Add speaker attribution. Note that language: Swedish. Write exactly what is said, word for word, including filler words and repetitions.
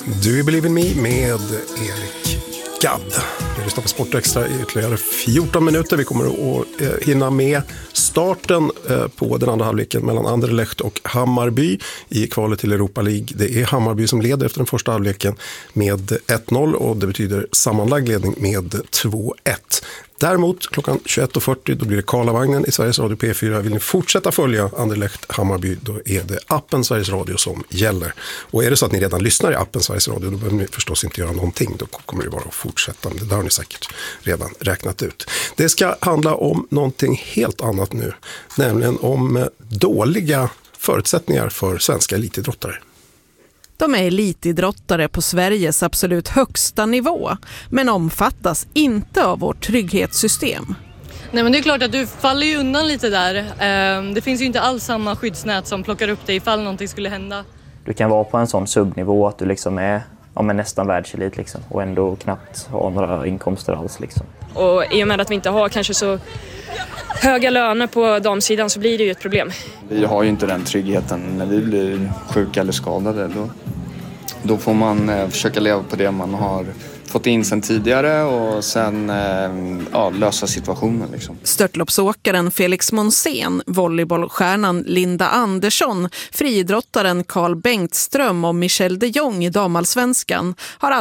Speaker 1: Do You Believe In Me med Erik Gadd. Vi lyssnar på Sportextra i ytterligare fjorton minuter. Vi kommer att eh, hinna med starten eh, på den andra halvleken mellan Anderlecht och Hammarby i kvalet till Europa League. Det är Hammarby som leder efter den första halvleken med ett noll och det betyder sammanlagd ledning med två ett. Däremot klockan tjugoett och fyrtio då blir det Karlavagnen i Sveriges Radio P fyra. Vill ni fortsätta följa Anderlecht Hammarby då är det appen Sveriges Radio som gäller. Och är det så att ni redan lyssnar i appen Sveriges Radio då behöver ni förstås inte göra någonting. Då kommer det bara att fortsätta. Men det där har ni säkert redan räknat ut. Det ska handla om någonting helt annat nu. Nämligen om dåliga förutsättningar för svenska elitidrottare.
Speaker 2: De är elitidrottare på Sveriges absolut högsta nivå, men omfattas inte av vårt trygghetssystem.
Speaker 3: Nej, men det är klart att du faller ju undan lite där. Det finns ju inte alls samma skyddsnät som plockar upp dig ifall någonting skulle hända.
Speaker 4: Du kan vara på en sån subnivå att du liksom är, ja, men nästan världselit liksom, och ändå knappt ha några inkomster alls. Liksom.
Speaker 5: Och i och med att vi inte har kanske så höga löner på damsidan så blir det ju ett problem.
Speaker 6: Vi har ju inte den tryggheten när vi blir sjuka eller skadade. Då, då får man eh, försöka leva på det man har fått in sen tidigare och sen eh, ja, lösa situationen. Liksom.
Speaker 2: Störtloppsåkaren Felix Monsén, volleybollstjärnan Linda Andersson, friidrottaren Carl Bengtström och Michelle de Jong i damallsvenskan har